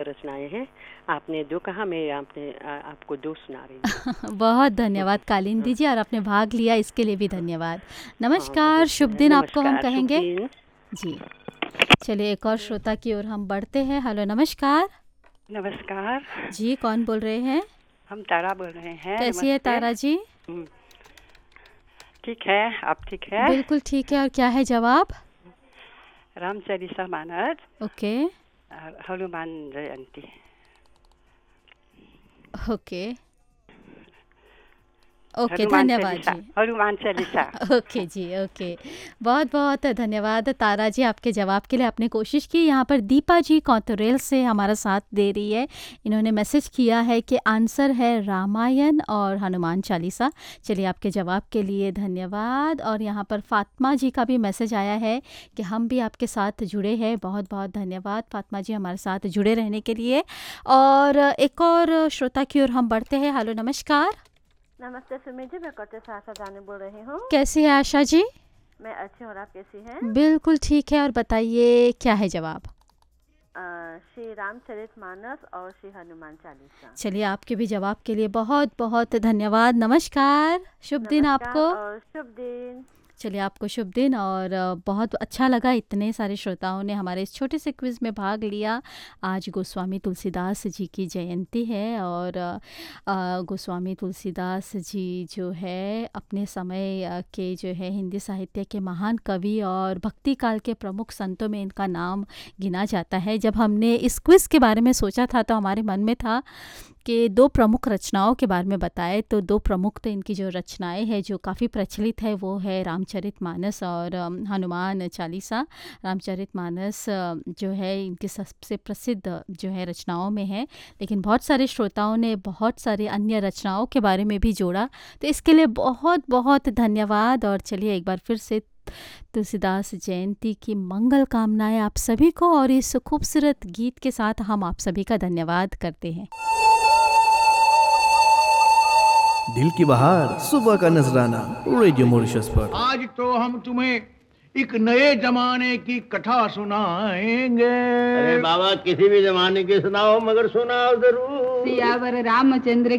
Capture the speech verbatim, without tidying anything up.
रचनाएं हैं। आपने दो कहा, मैं आपने आ, आपको दो सुना रही हूँ। बहुत धन्यवाद कालिंदी जी, और आपने भाग लिया इसके लिए भी धन्यवाद। नमस्कार, शुभ दिन आपको हम नमस्कार, शुभ कहेंगे दिन। जी। चलिए एक और श्रोता की ओर हम बढ़ते हैं। हेलो, नमस्कार नमस्कार, जी, कौन बोल रहे हैं? हम तारा बोल रहे हैं। कैसी है नमस्ते। तारा जी? हम्म, ठीक है, आप ठीक है? बिल्कुल ठीक है। और क्या है जवाब? राम चालीसा मानस ओके और हनुमान जयंती। ओके ओके, हनुमान धन्यवाद चालीसा, जी। हनुमान चालीसा। ओके जी, ओके। बहुत बहुत धन्यवाद तारा जी आपके जवाब के लिए। आपने कोशिश की। यहाँ पर दीपा जी कौतरेल से हमारा साथ दे रही है। इन्होंने मैसेज किया है कि आंसर है रामायण और हनुमान चालीसा। चलिए आपके जवाब के लिए धन्यवाद। और यहाँ पर फातिमा जी का भी मैसेज आया है कि हम भी आपके साथ जुड़े हैं। बहुत बहुत धन्यवाद फातिमा जी हमारे साथ जुड़े रहने के लिए। और एक और श्रोता की ओर हम बढ़ते हैं। हेलो, नमस्कार। नमस्ते सुमी जी, मैं कटे से आशा जाने बोल रही हूँ। कैसी है आशा जी? मैं अच्छी हूँ, आप कैसी हैं? बिल्कुल ठीक है। और बताइए क्या है जवाब? अ, श्री रामचरितमानस और श्री हनुमान चालीसा। चलिए आपके भी जवाब के लिए बहुत बहुत धन्यवाद। नमस्कार, शुभ दिन नमस्कार आपको। और शुभ दिन। चलिए आपको शुभ दिन। और अ, बहुत अच्छा लगा, इतने सारे श्रोताओं ने हमारे इस छोटे से क्विज़ में भाग लिया। आज गोस्वामी तुलसीदास जी की जयंती है। और अ, अ, गोस्वामी तुलसीदास जी जो है अपने समय अ, के जो है हिंदी साहित्य के महान कवि और भक्ति काल के प्रमुख संतों में इनका नाम गिना जाता है। जब हमने इस क्विज़ के बारे में सोचा था तो हमारे मन में था कि दो प्रमुख रचनाओं के बारे में बताए। तो दो प्रमुख तो इनकी जो रचनाएं हैं जो काफ़ी प्रचलित है वो है रामचरितमानस और अम, हनुमान चालीसा। रामचरितमानस अ, जो है इनकी सबसे प्रसिद्ध जो है रचनाओं में है। लेकिन बहुत सारे श्रोताओं ने बहुत सारे अन्य रचनाओं के बारे में भी जोड़ा, तो इसके लिए बहुत बहुत धन्यवाद। और चलिए एक बार फिर से तुलसीदास जयंती की मंगल कामनाएं आप सभी को। और इस खूबसूरत गीत के साथ हम आप सभी का धन्यवाद करते हैं। दिल की बहार, सुबह का नजराना, रेडियो मॉरिशस पर। आज तो हम तुम्हें एक नए जमाने की कथा सुनाएंगे। अरे बाबा, किसी भी जमाने की सुनाओ, मगर सुनाओ जरूर। सियावर रामचंद्र